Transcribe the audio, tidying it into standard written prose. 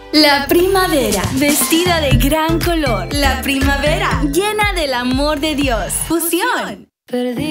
La primavera, vestida de gran color. La primavera, llena del amor de Dios. Fusión.